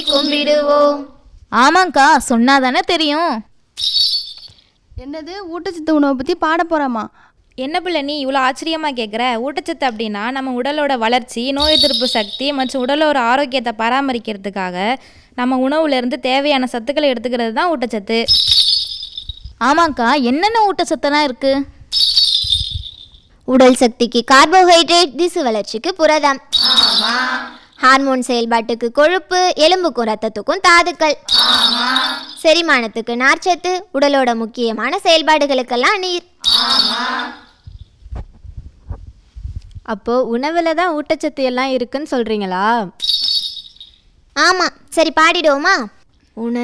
கும்பிடுவோம். ஆமாங்க்கா, சொன்னாதானே தெரியும். என்னது ஊட்டச்சத்து உணவை பற்றி பாட போகிறோமா? என்ன பிள்ளை நீ இவ்வளோ ஆச்சரியமாக கேட்குற? ஊட்டச்சத்து அப்படின்னா நம்ம உடலோட வளர்ச்சி, நோய் எதிர்ப்பு சக்தி மற்றும் உடலோட ஆரோக்கியத்தை பராமரிக்கிறதுக்காக நம்ம உணவுலேருந்து தேவையான சத்துக்களை எடுத்துக்கிறது தான் ஊட்டச்சத்து. ஆமாங்க்கா, என்னென்ன ஊட்டச்சத்தெல்லாம் இருக்கு? உடல் சக்திக்கு கார்போஹைட்ரேட், திசு வளர்ச்சிக்கு புரதம், ஹார்மோன் செயல்பாட்டுக்கு கொழுப்பு, எலும்புக்கும் ரத்தத்துக்கும் தாதுக்கள், செரிமானத்துக்கு நார்ச்சத்து, உடலோட முக்கியமான செயல்பாடுகளுக்கெல்லாம் நீர். அப்போ உணவில் தான் ஊட்டச்சத்து எல்லாம் இருக்குன்னு சொல்கிறீங்களா? ஆமாம், சரி பாடிடுவோமா?